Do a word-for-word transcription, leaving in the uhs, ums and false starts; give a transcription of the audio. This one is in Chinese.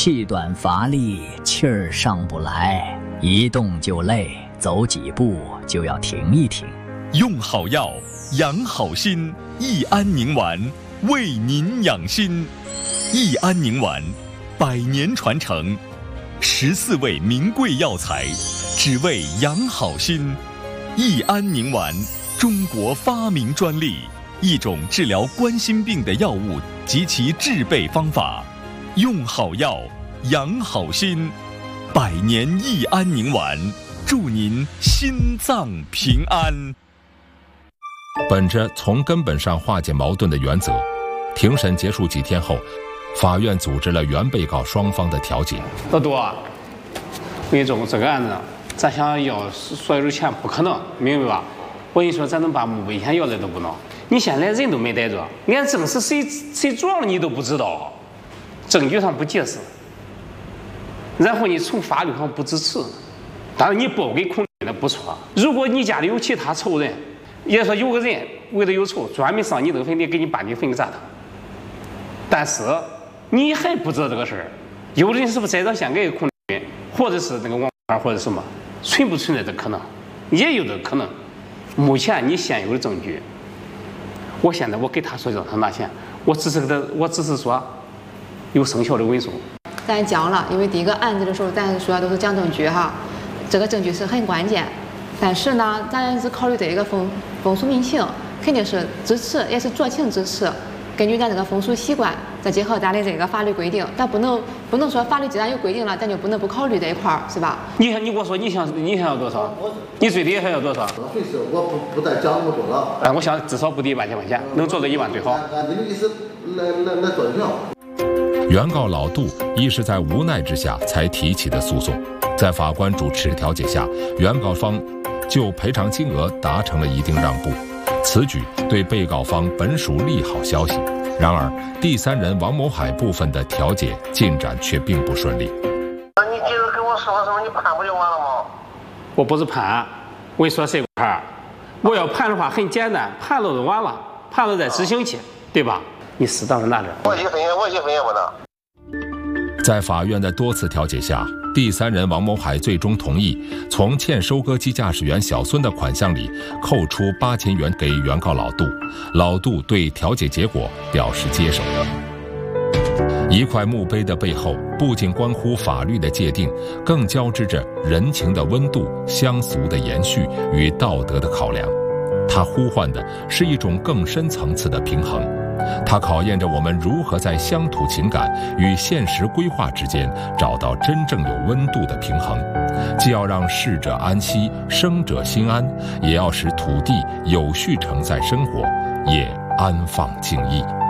气短乏力，气儿上不来，一动就累，走几步就要停一停。 用好药，养好心，益安宁丸为您养心。益安宁丸，百年传承，十四味名贵药材，只为养好心。益安宁丸，中国发明专利，一种治疗冠心病的药物及其制备方法。用好药，养好心，百年益安宁丸，祝您心脏平安。 本着从根本上化解矛盾的原则，庭审结束几天后，法院组织了原被告双方的调解。 老杜啊，我跟你说，这个案子咱想要所有的钱不可能，明白吧？我跟你说，咱能把墓碑钱要来都不能。你现在人都没逮着，连证是谁谁撞了你都不知道，证据上不结实，然后你从法律上不支持，当然你报给空军的不错。如果你家里有其他仇人，也说有个人为了有仇专门上你这个坟地给你把你坟给砸了，但是你还不知道这个事儿，有的人是不是栽赃献给空军，或者是那个王牌，或者什么，存不存在这可能？也有这可能。目前你现有的证据，我现在我给他说让他拿钱，我只是给他，我只是说有生效的文书。 咱讲了，因为第一个案子的时候，咱主要都是讲证据哈，这个证据是很关键。但是呢，咱是考虑这一个风风俗民情，肯定是支持，也是酌情支持。根据咱这个风俗习惯，再结合咱的这个法律规定，咱不能不能说法律既然有规定了，咱就不能不考虑这一块儿，是吧？ 你你给我说，你想你想要多少？你最低还要多少？ 费事我不不再讲那么多了。 哎，我想至少不低一万块钱，能做到一万最好。 按你的意思来来来做票。 原告老杜一是在无奈之下才提起的诉讼，在法官主持调解下，原告方就赔偿金额达成了一定让步。此举对被告方本属利好消息，然而第三人王某海部分的调解进展却并不顺利。 那你接着跟我说什么？你判不就完了吗？ 我不是判，我跟你说谁判？我要判的话很简单，判了就完了，判了再执行去，对吧？你适当的拿点。 我一分也我一分也不拿。 在法院的多次调解下，第三人王某海最终同意从欠收割机驾驶员小孙的款项里扣出八千元给原告老杜。老杜对调解结果表示接受。一块墓碑的背后，不仅关乎法律的界定，更交织着人情的温度、乡俗的延续与道德的考量。它呼唤的是一种更深层次的平衡。它考验着我们如何在乡土情感与现实规划之间找到真正有温度的平衡，既要让逝者安息，生者心安，也要使土地有序承载生活，也安放静谧。